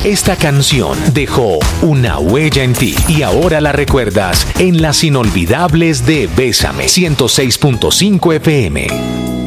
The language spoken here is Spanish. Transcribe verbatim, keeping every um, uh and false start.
Esta canción dejó una huella en ti y ahora la recuerdas en las inolvidables de Bésame ciento seis punto cinco F M.